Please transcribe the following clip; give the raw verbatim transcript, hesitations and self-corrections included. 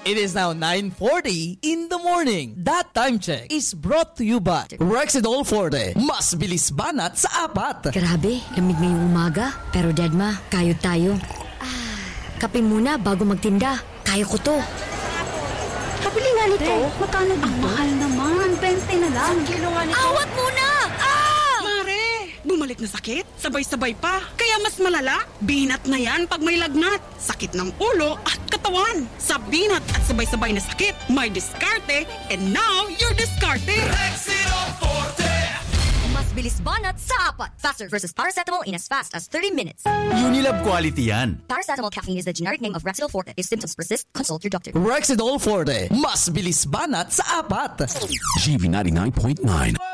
It is now nine forty in the morning. That time check is brought to you by Rexidol forte. Mas bilis banat sa apat. Grabe, lamig ngayong umaga. Pero Dedma, kayod tayo. Ah, kape muna bago magtinda. Kaya ko to. Pabili nga nito. Magkano ba? Ang mahal naman. twenty na lang. Ang kilo nga nito. Awat muna! Ah! Mare, bumalik na sakit? Sabay-sabay pa. Kaya mas malala, binat na yan pag may lagnat. Sakit ng ulo at katawan. Sa binat at sabay-sabay na sakit, may diskarte. And now, you're diskarte. Rexidol forte. Mas bilis banat sa apat. Faster versus paracetamol in as fast as thirty minutes. Unilab quality yan. Paracetamol caffeine is the generic name of Rexidol forte. If symptoms persist, consult your doctor. Rexidol forte. Mas bilis banat sa apat. G V ninety-nine point nine.